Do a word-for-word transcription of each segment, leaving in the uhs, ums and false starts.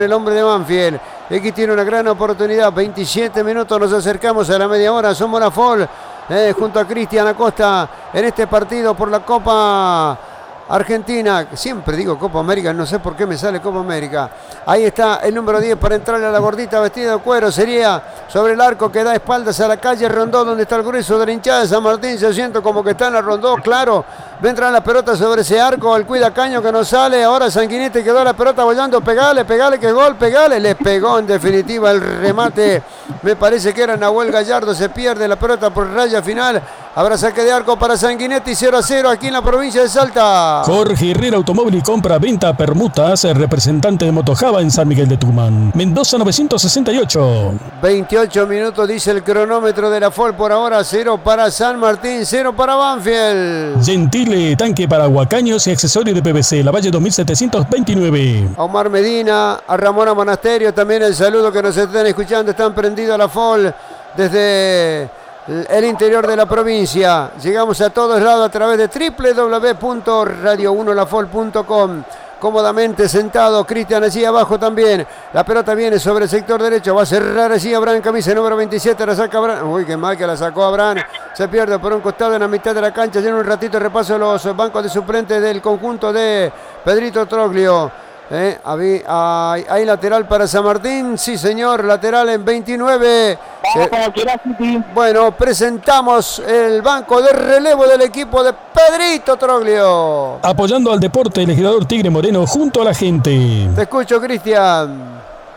El hombre de Banfield, aquí tiene una gran oportunidad, veintisiete minutos, nos acercamos a la media hora, somos la F O L, eh, junto a Cristian Acosta, en este partido por la Copa Argentina, siempre digo Copa América, no sé por qué me sale Copa América. Ahí está el número diez para entrarle a la gordita vestida de cuero, sería sobre el arco que da espaldas a la calle Rondó, donde está el grueso de la hinchada de San Martín. Se siento como que está en la Rondó, claro, va a entrar la pelota sobre ese arco, el cuida Caño que no sale, ahora Sanguinetti quedó la pelota bollando, pegale, pegale, que gol, pegale, le pegó en definitiva el remate, me parece que era Nahuel Gallardo, se pierde la pelota por raya final. Habrá saque de arco para Sanguinetti, cero a cero aquí en la provincia de Salta. Jorge Herrera Automóvil y Compra, Venta, Permutas, representante de Motojava en San Miguel de Tucumán. Mendoza novecientos sesenta y ocho. veintiocho minutos dice el cronómetro de la F O L por ahora, cero para San Martín, cero para Banfield. Gentile, tanque para huacaños y accesorios de P V C, La Valle dos mil setecientos veintinueve. A Omar Medina, a Ramona Monasterio, también el saludo que nos están escuchando, están prendidos a la F O L desde el interior de la provincia. Llegamos a todos lados a través de doble u doble u doble u punto radio uno la fol punto com. Cómodamente sentado, Cristian allí abajo también. La pelota viene sobre el sector derecho, va a cerrar allí Abraham, camisa número veintisiete, la saca Abraham. Uy, qué mal que la sacó Abraham. Se pierde por un costado en la mitad de la cancha. Ya en un ratito repaso los bancos de suplentes del conjunto de Pedrito Troglio. Eh, ahí, ahí, ahí lateral para San Martín, sí señor, lateral en veintinueve. Se, bueno, presentamos el banco de relevo del equipo de Pedrito Troglio. Apoyando al deporte, el legislador Tigre Moreno junto a la gente. Te escucho, Cristian.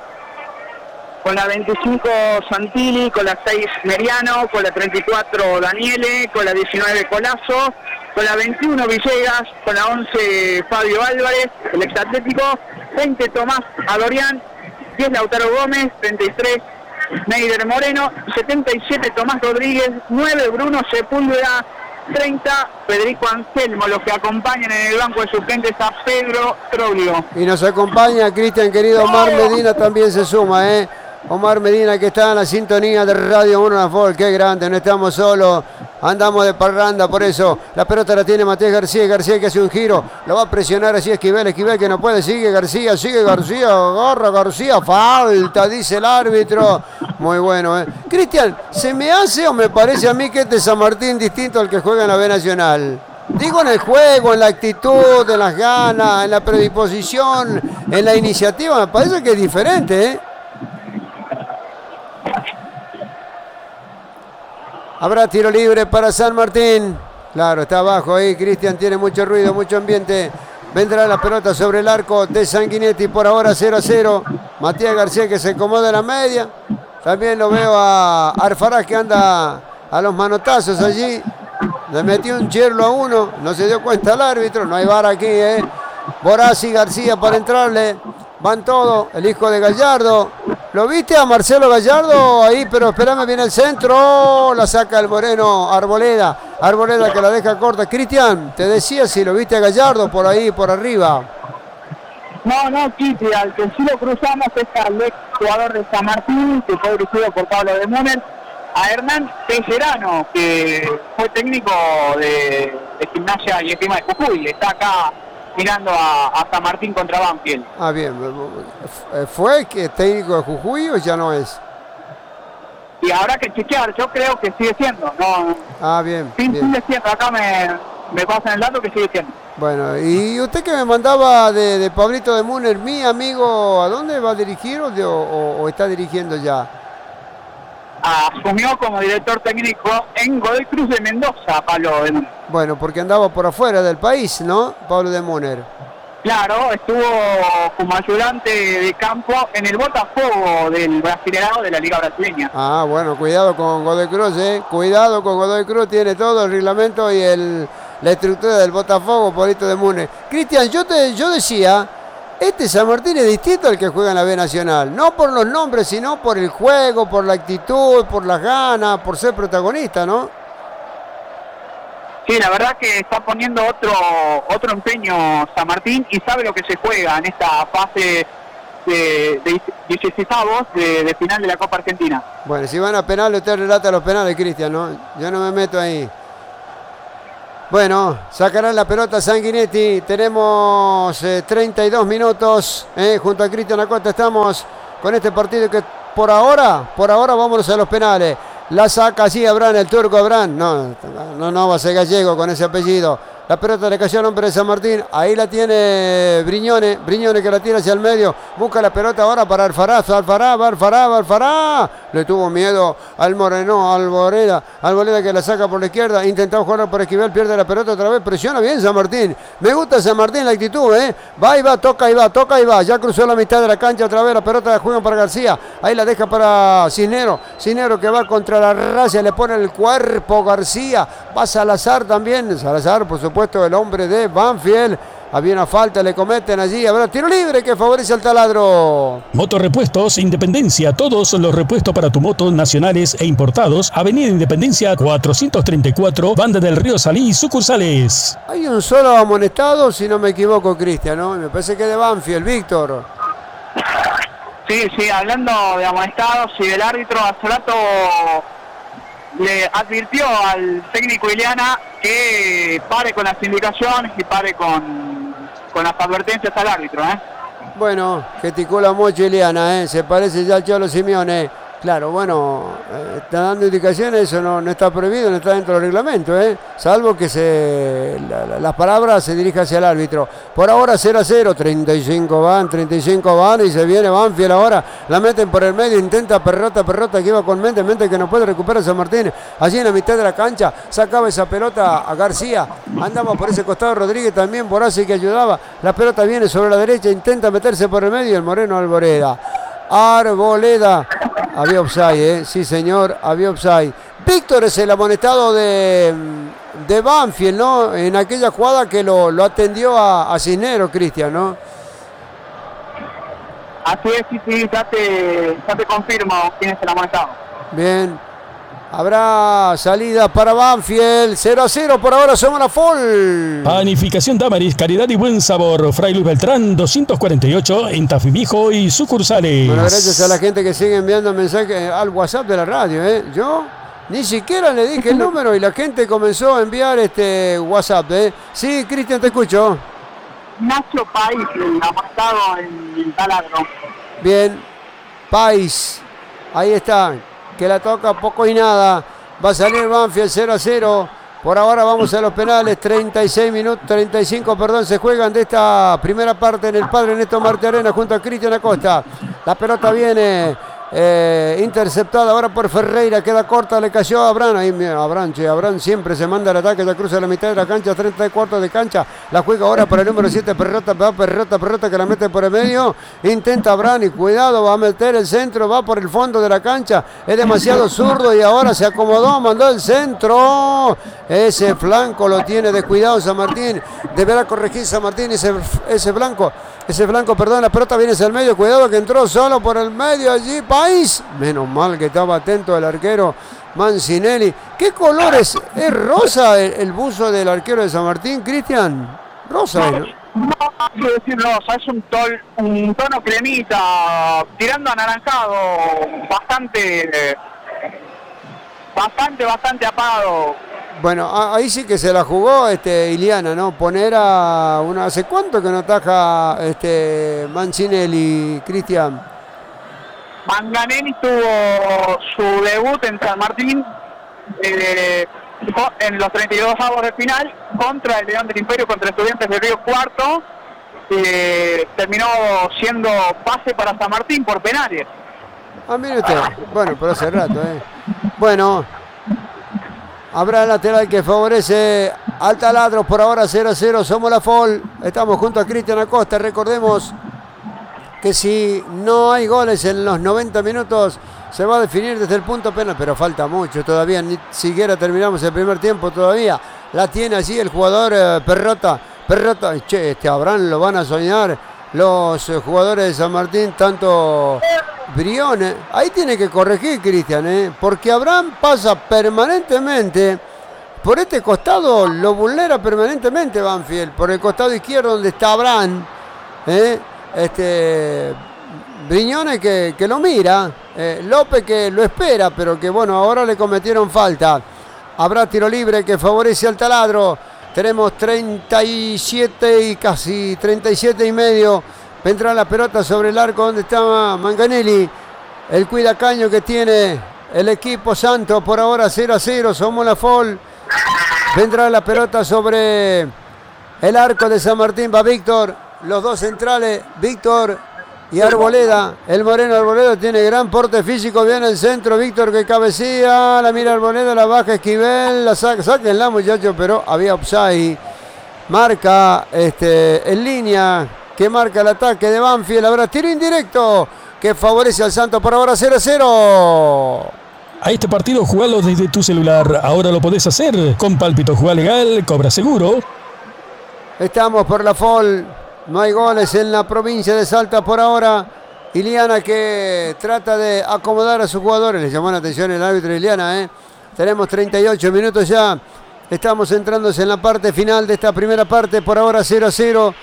Con la veinticinco Santilli, con la seis Meriano, con la treinta y cuatro Daniele, con la diecinueve Colazo, con la veintiuno Villegas, con la once Fabio Álvarez, el exatlético, veinte Tomás Adorián, diez Lautaro Gómez, treinta y tres Neider Moreno, setenta y siete Tomás Rodríguez, nueve Bruno Sepúlveda, treinta Federico Anselmo. Los que acompañan en el banco de suplentes a Pedro Troglio. Y nos acompaña Cristian, querido Omar Medina también se suma, ¿eh? Omar Medina que está en la sintonía de Radio uno La F O L, qué grande, no estamos solos, andamos de parranda, por eso la pelota la tiene Matías García, García que hace un giro, lo va a presionar así Esquivel, Esquivel que no puede, sigue García, sigue García, agarra García, falta, dice el árbitro, muy bueno, ¿eh? Cristian, ¿se me hace o me parece a mí que este San Martín distinto al que juega en la B Nacional? Digo en el juego, en la actitud, en las ganas, en la predisposición, en la iniciativa, me parece que es diferente, ¿eh? Habrá tiro libre para San Martín. Claro, está abajo ahí. Cristian tiene mucho ruido, mucho ambiente. Vendrá la pelota sobre el arco de Sanguinetti. Por ahora cero a cero. Matías García que se acomoda en la media. También lo veo a Arfaraz que anda a los manotazos allí. Le metió un cherlo a uno. No se dio cuenta el árbitro. No hay VAR aquí, ¿eh? Borazzi García para entrarle. Van todos. El hijo de Gallardo. ¿Lo viste a Marcelo Gallardo ahí? Pero espérame, viene el centro. La saca el Moreno Arboleda. Arboleda que la deja corta. Cristian, te decía si lo viste a Gallardo por ahí, por arriba. No, no, Kitty, al que sí lo cruzamos es al ex jugador de San Martín, que fue dirigido por Pablo de Múnel, a Hernán Pellerano, que fue técnico de, de Gimnasia y Esgrima de Jujuy. Está acá mirando a, a San Martín contra Banfield. Ah, bien. ¿Fue que técnico de Jujuy o ya no es? Y habrá que chequear, yo creo que sigue siendo. No, ah, bien. Sí, bien. sigue siendo. Acá me, me pasan el dato que sigue siendo. Bueno, y usted que me mandaba de, de Pablito de Múnel, mi amigo, ¿a dónde va a dirigir o, de, o, o está dirigiendo ya? Asumió como director técnico en Godoy Cruz de Mendoza, Pablo de Múnel. Bueno, porque andaba por afuera del país, ¿no? Pablo de Múnel. Claro, estuvo como ayudante de campo en el Botafogo del Brasileirao de la Liga Brasileña. Ah, bueno, cuidado con Godoy Cruz, ¿eh? Cuidado con Godoy Cruz, tiene todo el reglamento y el, la estructura del Botafogo, Pablito de Múnel. Cristian, yo, te, yo decía... Este San Martín es distinto al que juega en la B Nacional, no por los nombres, sino por el juego, por la actitud, por las ganas, por ser protagonista, ¿no? Sí, la verdad que está poniendo otro otro empeño San Martín y sabe lo que se juega en esta fase de, de dieciseisavos de, de final de la Copa Argentina. Bueno, si van a penales, usted relata los penales, Cristian, ¿no? Yo no me meto ahí. Bueno, sacarán la pelota Sanguinetti. Tenemos eh, treinta y dos minutos. Eh, junto a Cristian Acosta estamos con este partido que por ahora, por ahora vámonos a los penales. La saca así Abraham, el turco Abraham. No, no, no va a ser gallego con ese apellido. La pelota le cayó al hombre de San Martín. Ahí la tiene Briñone. Briñone que la tira hacia el medio. Busca la pelota ahora para Alfaraz. Alfaraz, Alfaraz, Alfaraz. Le tuvo miedo al Moreno, al Boreda. Al Boreda que la saca por la izquierda. Intentó jugar por Esquivel. Pierde la pelota otra vez. Presiona bien San Martín. Me gusta San Martín la actitud, ¿eh? Va y va, toca y va, toca y va. Ya cruzó la mitad de la cancha otra vez. La pelota la juegan para García. Ahí la deja para Cisnero. Cisnero que va contra la racia. Le pone el cuerpo García. Va Salazar también. Salazar, por supuesto. Puesto el hombre de Banfield. Había una falta, le cometen allí. Habrá tiro libre que favorece al Taladro. Motorrepuestos Independencia. Todos los repuestos para tu moto nacionales e importados. Avenida Independencia cuatrocientos treinta y cuatro. Banda del Río Salí, sucursales. Hay un solo amonestado, si no me equivoco, Cristian, ¿no? Me parece que de Banfield, Víctor. Sí, sí, hablando de amonestados y del árbitro, hace rato le advirtió al técnico Ileana que pare con las indicaciones y pare con, con las advertencias al árbitro, ¿eh? Bueno, gesticula mucho Ileana, ¿eh? Se parece ya al Cholo Simeone. Claro, bueno, eh, está dando indicaciones, eso no, no está prohibido, no está dentro del reglamento, ¿eh? Salvo que se, la, la, las palabras se dirijan hacia el árbitro. Por ahora cero a cero, treinta y cinco van, treinta y cinco van y se viene Banfield ahora, la meten por el medio, intenta Perrota, Perrota que iba con mente, mente que no puede recuperar San Martín, allí en la mitad de la cancha, sacaba esa pelota a García, andaba por ese costado Rodríguez también, por así que ayudaba, la pelota viene sobre la derecha, intenta meterse por el medio, el Moreno Alboreda. Arboleda, había offside, ¿eh? Sí señor, había offside. Víctor es el amonestado de, de Banfield, ¿no? En aquella jugada que lo, lo atendió a, a Cisneros, Cristian, ¿no? Así es, sí, sí, ya te, ya te confirmo quién es el amonestado. Bien, habrá salida para Banfield, cero a cero por ahora, somos la Fall. Panificación Damaris, calidad y buen sabor. Fray Luis Beltrán, doscientos cuarenta y ocho, en Tafimijo y sucursales. Bueno, gracias a la gente que sigue enviando mensajes al WhatsApp de la radio, ¿eh? Yo ni siquiera le dije el número y la gente comenzó a enviar este WhatsApp, ¿eh? Sí, Cristian, te escucho. Nacho País, el amonestado en el Taladro. Bien, País, ahí está. Que la toca poco y nada. Va a salir Banfield cero a cero. Por ahora vamos a los penales. treinta y seis minutos, treinta y cinco, perdón, se juegan de esta primera parte en el Padre Néstor Marte Arena junto a Cristian Acosta. La pelota viene eh, interceptada ahora por Ferreira. Queda corta, le cayó a Abraham. Ahí, mira, Abraham, che, Abraham siempre se manda el ataque. Ya cruza la mitad de la cancha, treinta y cuatro de cancha. La juega ahora para el número siete, Perrota, va Perrota, Perrota que la mete por el medio. Intenta Abraham y cuidado, va a meter el centro, va por el fondo de la cancha. Es demasiado zurdo y ahora se acomodó, mandó el centro. Ese flanco lo tiene descuidado San Martín. Deberá corregir San Martín ese, ese flanco. Ese flanco, perdón, la pelota viene hacia el medio. Cuidado que entró solo por el medio allí. País. Menos mal que estaba atento el arquero Mancinelli. ¿Qué color es? ¿Es rosa el, el buzo del arquero de San Martín, Cristian? Rosa, ¿no? No, no quiero decir rosa, es un, tol, un tono cremita, tirando anaranjado, bastante, bastante, bastante apagado. Bueno, ahí sí que se la jugó este Ileana, ¿no? Poner a una... ¿Hace cuánto que no ataja este Mancinelli, Cristian? Manganelli tuvo su debut en San Martín eh, en los treinta y dos avos de final contra el León del Imperio, contra Estudiantes de Río Cuarto. Eh, terminó siendo pase para San Martín por penales. Ah, mire usted. Bueno, pero hace rato, ¿eh? Bueno, habrá lateral que favorece al Taladro. Por ahora cero a cero, somos la Fall. Estamos junto a Cristian Acosta. Recordemos que si no hay goles en los noventa minutos, se va a definir desde el punto penal. Pero falta mucho todavía, ni siquiera terminamos el primer tiempo todavía. La tiene allí el jugador eh, Perrota. Perrota, che, este Abraham lo van a soñar los eh, jugadores de San Martín, tanto Brione. Ahí tiene que corregir Cristian, ¿eh? Porque Abraham pasa permanentemente por este costado, lo vulnera permanentemente Banfield, por el costado izquierdo donde está Abraham, ¿eh? Este Briñone que, que lo mira, eh, López que lo espera, pero que bueno, ahora le cometieron falta. Habrá tiro libre que favorece al Taladro. Tenemos treinta y siete y casi treinta y siete y medio. Vendrá la pelota sobre el arco donde está Manganelli. El cuidacaño que tiene el equipo santo. Por ahora cero a cero. Somos la Fol. Vendrá la pelota sobre el arco de San Martín. Va Víctor. Los dos centrales. Víctor y Arboleda. El moreno Arboleda tiene gran porte físico. Viene el centro. Víctor que cabecea. La mira Arboleda. La baja Esquivel. La saca. Sáquenla, muchachos. Pero había offside. Marca este, en línea. Que marca el ataque de Banfield. Habrá tiro indirecto que favorece al Santos. Por ahora cero a cero. A este partido jugalo desde tu celular. Ahora lo podés hacer con Pálpito. Jugá legal, cobra seguro. Estamos por la Fol. No hay goles en la provincia de Salta por ahora. Iliana que trata de acomodar a sus jugadores. Le llamó la atención el árbitro Iliana. ¿eh? Tenemos treinta y ocho minutos ya. Estamos entrándose en la parte final de esta primera parte. Por ahora cero a cero.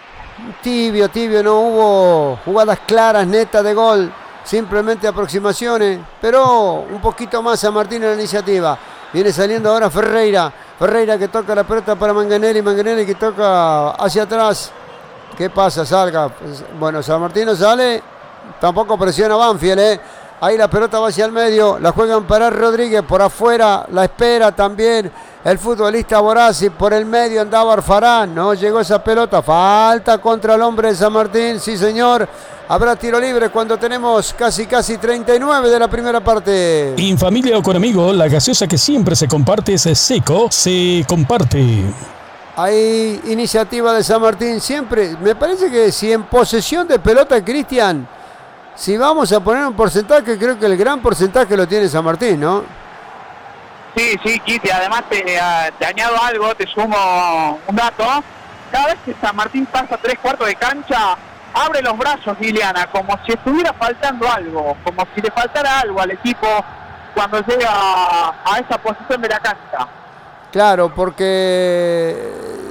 Tibio, tibio, no hubo jugadas claras, netas de gol, simplemente aproximaciones, pero un poquito más San Martín en la iniciativa. Viene saliendo ahora Ferreira, Ferreira que toca la pelota para Manganelli, Manganelli que toca hacia atrás. ¿Qué pasa? Salga. Bueno, San Martín no sale, tampoco presiona Banfield, ¿eh? Ahí la pelota va hacia el medio, la juegan para Rodríguez, por afuera la espera también el futbolista Borazzi, por el medio andaba Arfarán, no llegó esa pelota, falta contra el hombre de San Martín, sí señor, habrá tiro libre cuando tenemos casi casi treinta y nueve de la primera parte. En familia o con amigos, la gaseosa que siempre se comparte es Seco, se comparte. Hay iniciativa de San Martín siempre, me parece que si en posesión de pelota, Cristian, si vamos a poner un porcentaje, creo que el gran porcentaje lo tiene San Martín, ¿no? Sí, sí, Kitty, además te, te añado algo, te sumo un dato. Cada vez que San Martín pasa tres cuartos de cancha, abre los brazos, Liliana, como si estuviera faltando algo, como si le faltara algo al equipo cuando llega a, a esa posición de la cancha. Claro, porque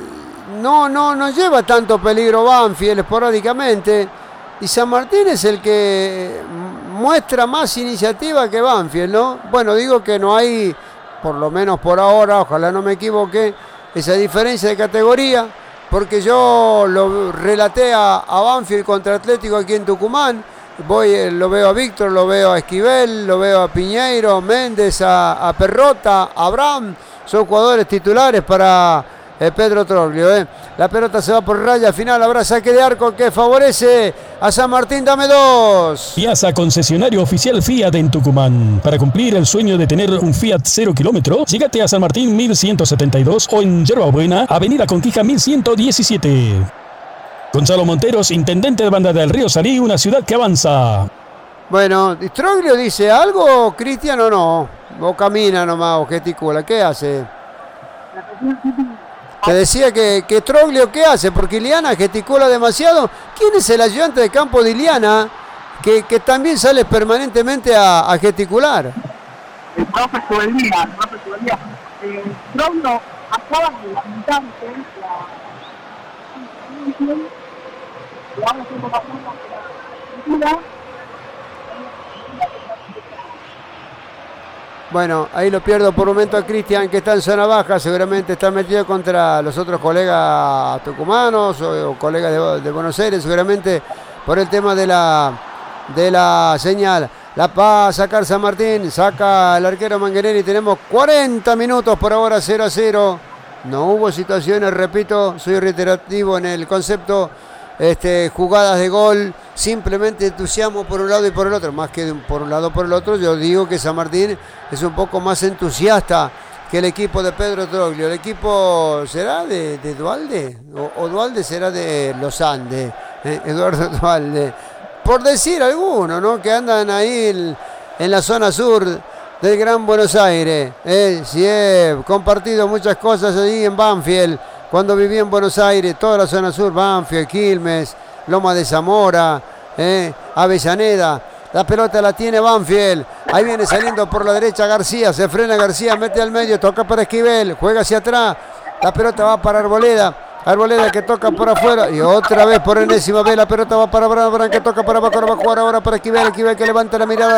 no, no, no lleva tanto peligro Banfield esporádicamente. Y San Martín es el que muestra más iniciativa que Banfield, ¿no? Bueno, digo que no hay, por lo menos por ahora, ojalá no me equivoque, esa diferencia de categoría, porque yo lo relaté a, a Banfield contra Atlético aquí en Tucumán. Voy, lo veo a Víctor, lo veo a Esquivel, lo veo a Piñeiro, Méndez, a, a Perrota, a Abraham, son jugadores titulares para eh, Pedro Troglio. Eh. La pelota se va por raya final, habrá saque de arco que favorece a San Martín, dame dos. Piazza, concesionario oficial Fiat en Tucumán. Para cumplir el sueño de tener un Fiat cero kilómetro, llegate a San Martín mil ciento setenta y dos o en Yerba Buena, Avenida Conquija mil ciento diecisiete. Gonzalo Monteros, intendente de Banda del Río Salí, una ciudad que avanza. Bueno, ¿Troglio dice algo, Cristian, o no? O camina nomás, o gesticula, ¿qué hace? Te decía que, que Troglio, ¿qué hace? Porque Iliana gesticula demasiado. ¿Quién es el ayudante de campo de Iliana que, que también sale permanentemente a, a gesticular? El profe Subeldía, el profe Subeldía. Eh, Troglio acaba de lamentarse la... Vamos a una cultura. Bueno, ahí lo pierdo por un momento a Cristian, que está en zona baja, seguramente está metido contra los otros colegas tucumanos o, o colegas de, de Buenos Aires, seguramente por el tema de la, de la señal. La va a sacar San Martín, saca el arquero Manganelli, tenemos cuarenta minutos por ahora, cero a cero. No hubo situaciones, repito, soy reiterativo en el concepto. Este, jugadas de gol, simplemente entusiasmo por un lado y por el otro, más que de un, por un lado o por el otro. Yo digo que San Martín es un poco más entusiasta que el equipo de Pedro Troglio. El equipo será de, de Dualde o, o Dualde será de Los Andes, eh, Eduardo Dualde, por decir alguno, ¿no? Que andan ahí en, en la zona sur del Gran Buenos Aires. Eh, sí, he compartido muchas cosas ahí en Banfield. Cuando viví en Buenos Aires, toda la zona sur, Banfield, Quilmes, Loma de Zamora, eh, Avellaneda. La pelota la tiene Banfield. Ahí viene saliendo por la derecha García. Se frena García, mete al medio, toca para Esquivel, juega hacia atrás. La pelota va para Arboleda. Arboleda que toca por afuera. Y otra vez por enésima vez la pelota va para Abraham. Abraham que toca para abajo. Va a jugar ahora para Esquivel. Esquivel que levanta la mirada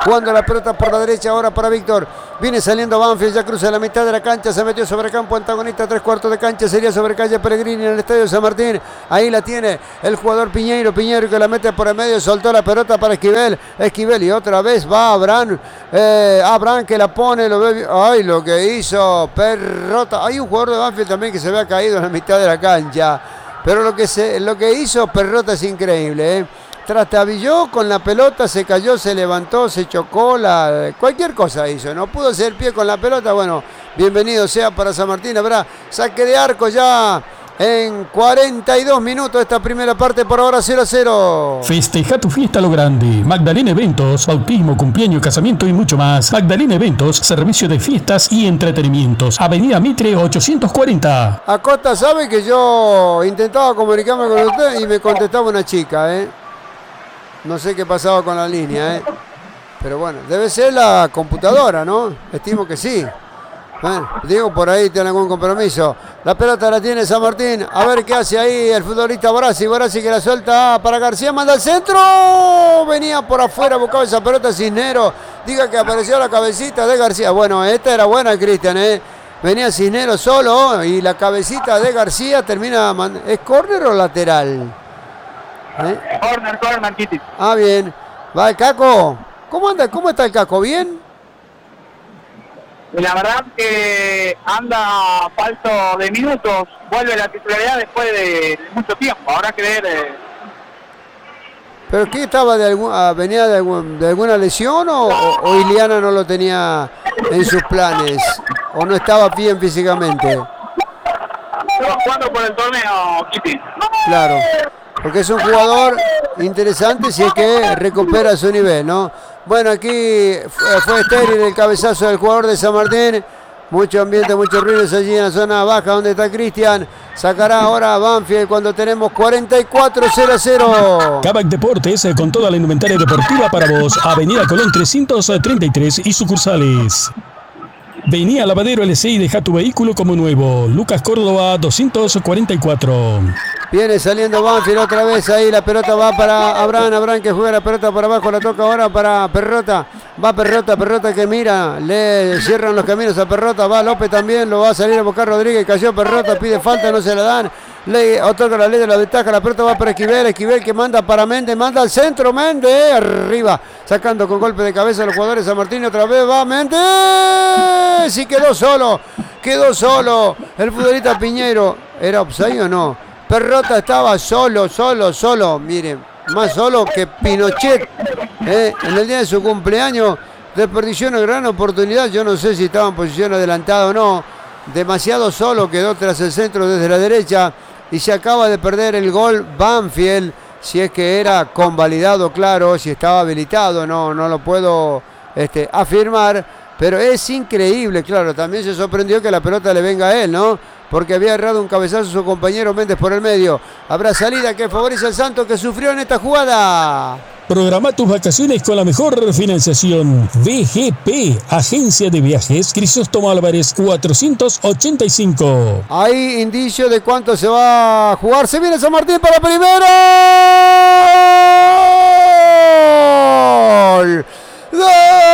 jugando la pelota por la derecha ahora para Víctor. Viene saliendo Banfield, ya cruza la mitad de la cancha, se metió sobre campo antagonista, tres cuartos de cancha, sería sobre calle Pellegrini en el estadio San Martín. Ahí la tiene el jugador Piñeiro, Piñeiro que la mete por el medio, soltó la pelota para Esquivel, Esquivel y otra vez va Abraham, eh, Abraham que la pone, lo ve, ay lo que hizo Perrota. Hay un jugador de Banfield también que se había caído en la mitad de la cancha, pero lo que, se, lo que hizo Perrota es increíble, ¿eh? Trastabilló con la pelota, se cayó, se levantó, se chocó, la, cualquier cosa hizo, no pudo hacer pie con la pelota. Bueno, bienvenido sea para San Martín. Habrá saque de arco ya en cuarenta y dos minutos de esta primera parte, por ahora cero a cero. Festeja tu fiesta a lo grande. Magdalena Eventos, bautismo, cumpleaños, casamiento y mucho más. Magdalena Eventos, servicio de fiestas y entretenimientos. Avenida Mitre ochocientos cuarenta. Acosta sabe que yo intentaba comunicarme con usted y me contestaba una chica, ¿eh? No sé qué pasaba con la línea, ¿eh? Pero bueno, debe ser la computadora, ¿no? Estimo que sí. Bueno, digo, por ahí tiene algún compromiso. La pelota la tiene San Martín. A ver qué hace ahí el futbolista Borassi. Borassi que la suelta para García. Manda al centro. Venía por afuera, buscaba esa pelota Cisnero. Diga que apareció la cabecita de García. Bueno, esta era buena, Cristian, ¿eh? Venía Cisnero solo y la cabecita de García termina... ¿Es córner o lateral? ¿Eh? Corner, corner, Kitty. Ah, bien. Va el Caco. ¿Cómo anda? ¿Cómo está el Caco? ¿Bien? La verdad que anda falto de minutos. Vuelve la titularidad después de mucho tiempo. Habrá que ver. Eh... ¿Pero qué estaba? de algún, ah, ¿Venía de, algún, de alguna lesión o, o, o Iliana no lo tenía en sus planes? ¿O no estaba bien físicamente? Estamos jugando por el torneo, Kitty. Claro. Porque es un jugador interesante si es que recupera su nivel, ¿no? Bueno, aquí fue, fue estéril el cabezazo del jugador de San Martín. Mucho ambiente, muchos ruidos allí en la zona baja donde está Cristian. Sacará ahora Banfield cuando tenemos cuarenta y cuatro cero a cero. Kavak Deportes con toda la indumentaria deportiva para vos. Avenida Colón trescientos treinta y tres y sucursales. Vení a Lavadero L C y deja tu vehículo como nuevo. Lucas Córdoba doscientos cuarenta y cuatro. Viene saliendo Banfield otra vez ahí, la pelota va para Abraham, Abraham que juega la pelota por abajo, la toca ahora para Perrota, va Perrota, Perrota que mira, le cierran los caminos a Perrota, va López también, lo va a salir a buscar Rodríguez, cayó Perrota, pide falta, no se la dan, le otorga la ley de la ventaja, la pelota va para Esquivel, Esquivel que manda para Méndez, manda al centro, Méndez, arriba, sacando con golpe de cabeza a los jugadores de San Martín, otra vez va Méndez, y quedó solo, quedó solo, el futbolista Piñeiro, ¿era offside o no? Perrota estaba solo, solo, solo, miren, más solo que Pinochet, ¿eh? En el día de su cumpleaños desperdició una gran oportunidad, yo no sé si estaba en posición adelantada o no, demasiado solo quedó tras el centro desde la derecha y se acaba de perder el gol Banfield, si es que era convalidado, claro, si estaba habilitado, no, no lo puedo este, afirmar, pero es increíble, claro, también se sorprendió que la pelota le venga a él, ¿no? Porque había errado un cabezazo a su compañero Méndez por el medio. Habrá salida que favorece al Santos que sufrió en esta jugada. Programa tus vacaciones con la mejor financiación. V G P, Agencia de Viajes, Crisóstomo Álvarez cuatrocientos ochenta y cinco. Hay indicio de cuánto se va a jugar. Se viene San Martín para primero. ¡Gol! ¡Gol!